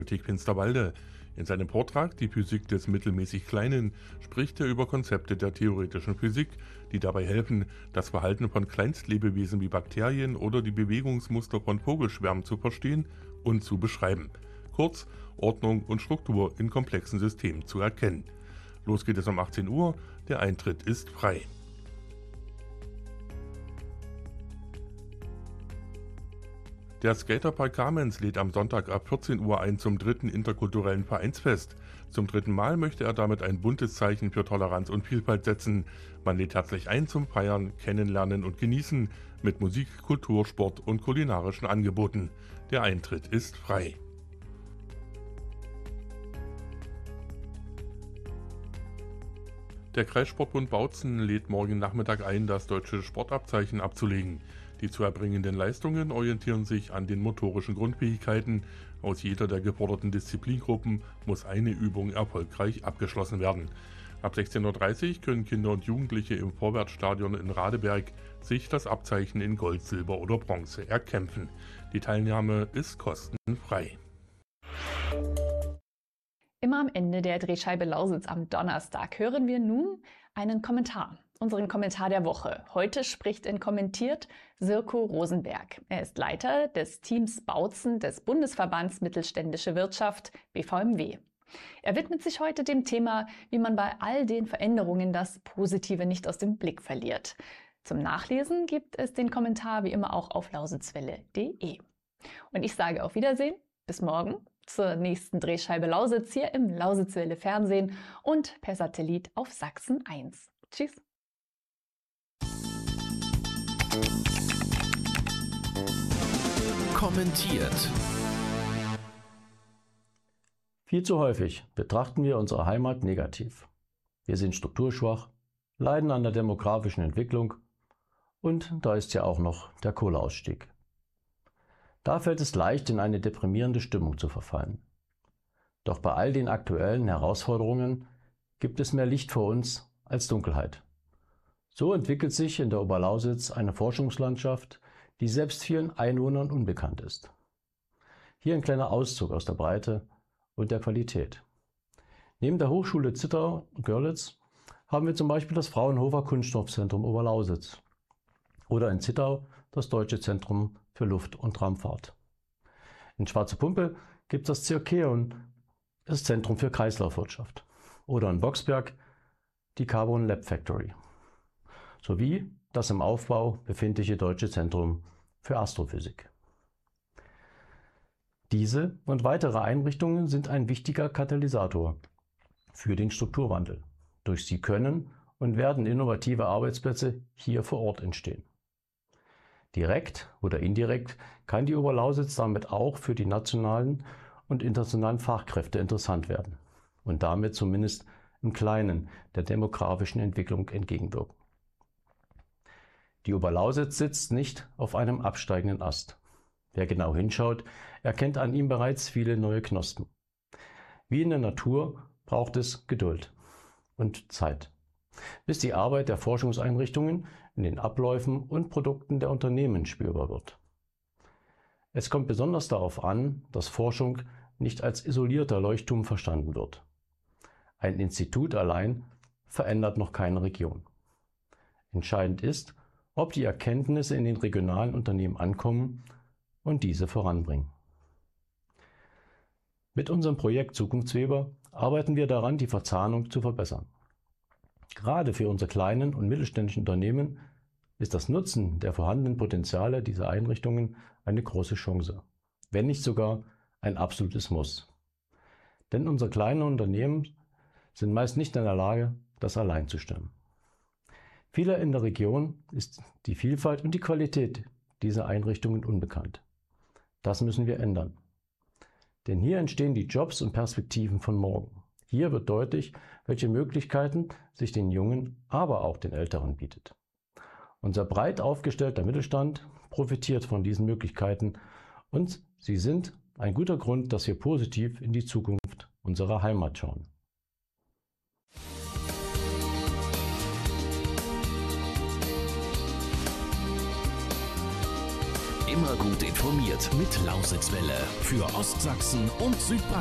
Bibliothek Finsterwalde. In seinem Vortrag Die Physik des mittelmäßig Kleinen spricht er über Konzepte der theoretischen Physik, die dabei helfen, das Verhalten von Kleinstlebewesen wie Bakterien oder die Bewegungsmuster von Vogelschwärmen zu verstehen und zu beschreiben. Kurz, Ordnung und Struktur in komplexen Systemen zu erkennen. Los geht es um 18 Uhr, der Eintritt ist frei. Der Skaterpark Kamenz lädt am Sonntag ab 14 Uhr ein zum 3. interkulturellen Vereinsfest. Zum 3. Mal möchte er damit ein buntes Zeichen für Toleranz und Vielfalt setzen. Man lädt herzlich ein zum Feiern, Kennenlernen und Genießen mit Musik, Kultur, Sport und kulinarischen Angeboten. Der Eintritt ist frei. Der Kreissportbund Bautzen lädt morgen Nachmittag ein, das deutsche Sportabzeichen abzulegen. Die zu erbringenden Leistungen orientieren sich an den motorischen Grundfähigkeiten. Aus jeder der geforderten Disziplingruppen muss eine Übung erfolgreich abgeschlossen werden. Ab 16:30 Uhr können Kinder und Jugendliche im Vorwärtsstadion in Radeberg sich das Abzeichen in Gold, Silber oder Bronze erkämpfen. Die Teilnahme ist kostenfrei. Immer am Ende der Drehscheibe Lausitz am Donnerstag hören wir nun einen Kommentar. Unseren Kommentar der Woche. Heute spricht und kommentiert Sirko Rosenberg. Er ist Leiter des Teams Bautzen des Bundesverbands Mittelständische Wirtschaft BVMW. Er widmet sich heute dem Thema, wie man bei all den Veränderungen das Positive nicht aus dem Blick verliert. Zum Nachlesen gibt es den Kommentar wie immer auch auf lausitzwelle.de. Und ich sage auf Wiedersehen, bis morgen zur nächsten Drehscheibe Lausitz hier im Lausitzwelle Fernsehen und per Satellit auf Sachsen 1. Tschüss! Kommentiert. Viel zu häufig betrachten wir unsere Heimat negativ. Wir sind strukturschwach, leiden an der demografischen Entwicklung und da ist ja auch noch der Kohleausstieg. Da fällt es leicht, in eine deprimierende Stimmung zu verfallen. Doch bei all den aktuellen Herausforderungen gibt es mehr Licht vor uns als Dunkelheit. So entwickelt sich in der Oberlausitz eine Forschungslandschaft, die selbst vielen Einwohnern unbekannt ist. Hier ein kleiner Auszug aus der Breite und der Qualität. Neben der Hochschule Zittau-Görlitz haben wir zum Beispiel das Fraunhofer Kunststoffzentrum Oberlausitz oder in Zittau das Deutsche Zentrum für Luft- und Raumfahrt. In Schwarze Pumpe gibt es das Circeon, das Zentrum für Kreislaufwirtschaft, oder in Boxberg die Carbon Lab Factory, sowie das im Aufbau befindliche Deutsche Zentrum für Astrophysik. Diese und weitere Einrichtungen sind ein wichtiger Katalysator für den Strukturwandel. Durch sie können und werden innovative Arbeitsplätze hier vor Ort entstehen. Direkt oder indirekt kann die Oberlausitz damit auch für die nationalen und internationalen Fachkräfte interessant werden und damit zumindest im Kleinen der demografischen Entwicklung entgegenwirken. Die Oberlausitz sitzt nicht auf einem absteigenden Ast. Wer genau hinschaut, erkennt an ihm bereits viele neue Knospen. Wie in der Natur braucht es Geduld und Zeit, bis die Arbeit der Forschungseinrichtungen in den Abläufen und Produkten der Unternehmen spürbar wird. Es kommt besonders darauf an, dass Forschung nicht als isolierter Leuchtturm verstanden wird. Ein Institut allein verändert noch keine Region. Entscheidend ist, ob die Erkenntnisse in den regionalen Unternehmen ankommen und diese voranbringen. Mit unserem Projekt Zukunftsweber arbeiten wir daran, die Verzahnung zu verbessern. Gerade für unsere kleinen und mittelständischen Unternehmen ist das Nutzen der vorhandenen Potenziale dieser Einrichtungen eine große Chance, wenn nicht sogar ein absolutes Muss. Denn unsere kleinen Unternehmen sind meist nicht in der Lage, das allein zu stemmen. Vielen in der Region ist die Vielfalt und die Qualität dieser Einrichtungen unbekannt. Das müssen wir ändern. Denn hier entstehen die Jobs und Perspektiven von morgen. Hier wird deutlich, welche Möglichkeiten sich den Jungen, aber auch den Älteren bietet. Unser breit aufgestellter Mittelstand profitiert von diesen Möglichkeiten und sie sind ein guter Grund, dass wir positiv in die Zukunft unserer Heimat schauen. Immer gut informiert mit Lausitzwelle für Ostsachsen und Südbaden.